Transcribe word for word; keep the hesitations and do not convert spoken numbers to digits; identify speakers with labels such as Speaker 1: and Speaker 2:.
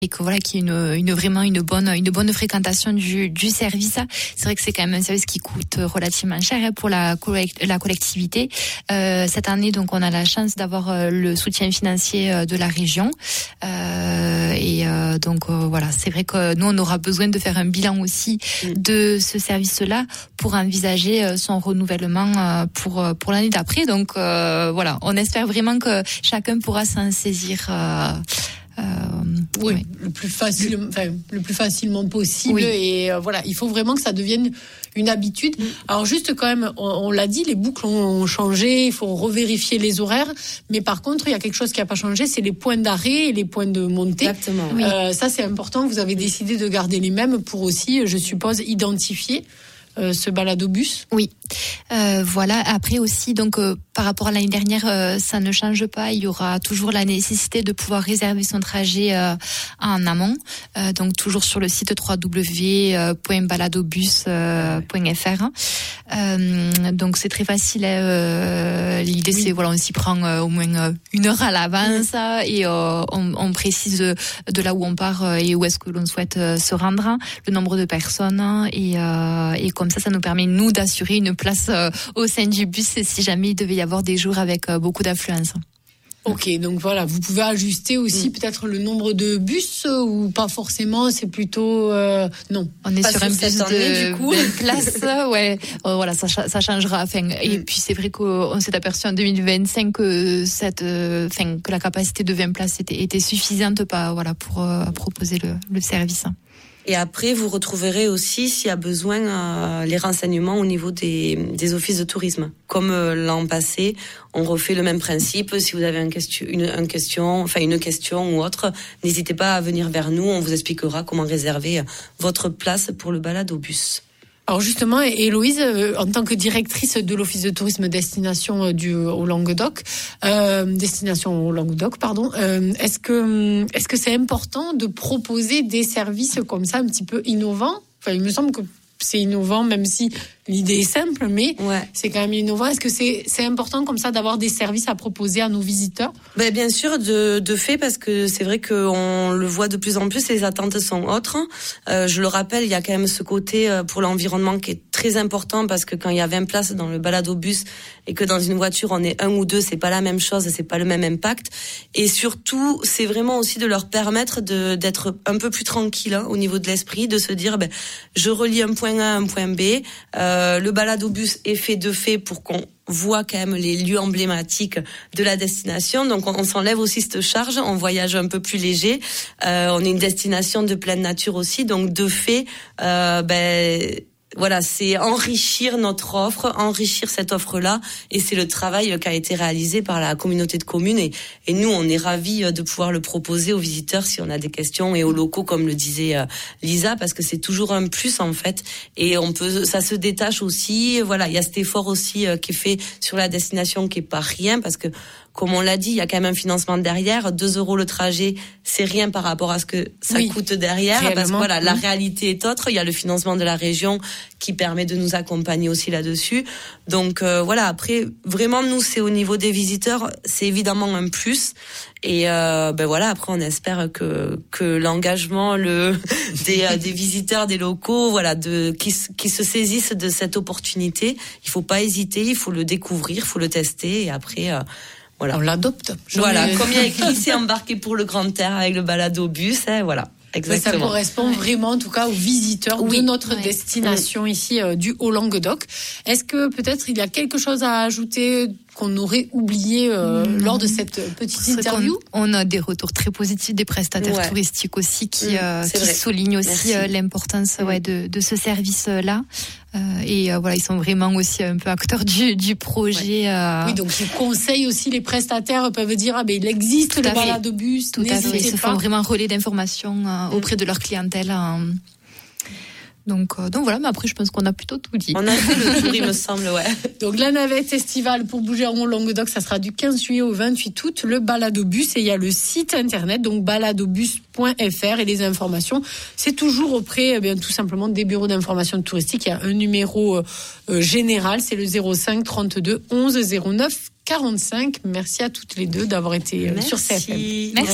Speaker 1: et que voilà qu'il y ait une, une vraiment une bonne une bonne fréquentation du du service. C'est vrai que c'est quand même un service qui coûte relativement cher pour la collect, la collectivité. Euh, cette année donc on a la chance d'avoir le soutien financier de la région euh, et euh, donc euh, voilà, c'est vrai que nous on aura besoin de faire un bilan aussi de ce service-là pour envisager son renouvellement pour pour l'année d'après. Donc euh, voilà, on espère vraiment que chacun pourra s'en saisir euh, Euh,
Speaker 2: oui, oui, le plus facile, enfin, le plus facilement possible. Oui. Et euh, voilà, il faut vraiment que ça devienne une habitude. Mm. Alors juste quand même, on, on l'a dit, les boucles ont changé, il faut revérifier les horaires. Mais par contre, il y a quelque chose qui n'a pas changé, c'est les points d'arrêt et les points de montée.
Speaker 3: Exactement.
Speaker 2: Oui. Euh, ça, c'est important. Vous avez décidé de garder les mêmes pour aussi, je suppose, identifier Euh, ce baladobus.
Speaker 1: Oui, euh, voilà. Après aussi, donc euh, par rapport à l'année dernière, euh, ça ne change pas. Il y aura toujours la nécessité de pouvoir réserver son trajet euh, en amont. Euh, donc toujours sur le site w w w point baladobus point f r. Euh, donc c'est très facile. Euh, l'idée oui. c'est voilà, on s'y prend euh, au moins euh, une heure à l'avance oui. et euh, on, on précise de là où on part euh, et où est-ce que l'on souhaite euh, se rendre, le nombre de personnes et, euh, et comme ça, ça nous permet, nous, d'assurer une place euh, au sein du bus si jamais il devait y avoir des jours avec euh, beaucoup d'affluence.
Speaker 2: Ok, donc voilà, vous pouvez ajuster aussi mmh. peut-être le nombre de bus euh, ou pas forcément, c'est plutôt... Euh, non.
Speaker 1: On est
Speaker 2: pas
Speaker 1: sur un bus
Speaker 2: de,
Speaker 1: du coup. de place, ouais. Euh, voilà, ça, ça changera. Enfin, mmh. Et puis c'est vrai qu'on s'est aperçu en deux mille vingt-cinq que, cette, euh, enfin, que la capacité de vingt places était, était suffisante pas, voilà, pour euh, proposer le, le service.
Speaker 3: Et après, vous retrouverez aussi, s'il y a besoin, euh, les renseignements au niveau des, des offices de tourisme. Comme euh, l'an passé, on refait le même principe. Si vous avez un question, une, un question, enfin une question ou autre, n'hésitez pas à venir vers nous. On vous expliquera comment réserver votre place pour le balade au bus.
Speaker 2: Alors justement, Héloïse, euh, en tant que directrice de l'office de tourisme destination euh, du au Languedoc, euh, destination au Languedoc, pardon, euh, est-ce que est-ce que c'est important de proposer des services comme ça un petit peu innovants ? Enfin, il me semble que c'est innovant, même si l'idée est simple, mais ouais. c'est quand même innovant. Est-ce que c'est, c'est important comme ça d'avoir des services à proposer à nos visiteurs ?
Speaker 3: Ben, bien sûr, de, de fait, parce que c'est vrai qu'on le voit de plus en plus, les attentes sont autres. Euh, je le rappelle, il y a quand même ce côté pour l'environnement qui est très important, parce que quand il y a vingt places dans le baladobus et que dans une voiture on est un ou deux, c'est pas la même chose, c'est pas le même impact. Et surtout, c'est vraiment aussi de leur permettre de, d'être un peu plus tranquille hein, au niveau de l'esprit, de se dire, ben, je relie un point A à un point B, euh, le baladobus est fait de fait pour qu'on voit quand même les lieux emblématiques de la destination, donc on, on s'enlève aussi cette charge, on voyage un peu plus léger, euh, on est une destination de pleine nature aussi, donc de fait, euh, ben voilà, c'est enrichir notre offre, enrichir cette offre-là, et c'est le travail qui a été réalisé par la communauté de communes, et, et nous, on est ravis de pouvoir le proposer aux visiteurs si on a des questions, et aux locaux, comme le disait Lisa, parce que c'est toujours un plus, en fait, et on peut, ça se détache aussi, voilà, il y a cet effort aussi qui est fait sur la destination qui est pas rien, parce que comme on l'a dit, il y a quand même un financement derrière. deux euros le trajet, c'est rien par rapport à ce que ça oui, coûte derrière. Réellement. Parce que voilà, oui. la réalité est autre. Il y a le financement de la région qui permet de nous accompagner aussi là-dessus. Donc euh, voilà, après, vraiment, nous, c'est au niveau des visiteurs, c'est évidemment un plus. Et euh, ben voilà, après, on espère que que l'engagement le des euh, des visiteurs, des locaux, voilà, de qui qui se saisissent de cette opportunité. Il faut pas hésiter, il faut le découvrir, il faut le tester, et après. Euh, Voilà.
Speaker 2: On l'adopte.
Speaker 3: Voilà, comme il y a écrit, c'est embarqué pour le grand air avec le baladobus, hein, voilà. Exactement.
Speaker 2: Ça correspond ouais. vraiment, en tout cas, aux visiteurs oui. de notre ouais. destination ouais. ici euh, du Haut-Languedoc. Est-ce que peut-être il y a quelque chose à ajouter qu'on aurait oublié euh, mmh. lors de cette petite C'est interview?
Speaker 1: On a des retours très positifs des prestataires ouais. touristiques aussi qui, mmh, euh, qui soulignent aussi euh, l'importance mmh. ouais, de, de ce service-là. Euh, et euh, voilà, ils sont vraiment aussi un peu acteurs du, du projet. Ouais. Euh...
Speaker 2: Oui, donc ils conseillent aussi, les prestataires peuvent dire ah ben il existe Tout le baladobus.
Speaker 1: Tout à fait. Ils se font vraiment un relais d'information euh, mmh. auprès de leur clientèle. Euh, Donc, euh, donc voilà, mais après je pense qu'on a plutôt tout dit.
Speaker 3: On a fait le tour, il me semble, ouais.
Speaker 2: Donc la navette estivale pour bouger en Languedoc, ça sera du quinze juillet au vingt-huit août, le baladobus, et il y a le site internet, donc baladobus point f r, et les informations, c'est toujours auprès, eh bien, tout simplement des bureaux d'information touristique. Il y a un numéro euh, général, c'est le zéro cinq trente-deux onze zéro neuf quarante-cinq. Merci à toutes les deux d'avoir été euh, sur C F M.
Speaker 1: Merci.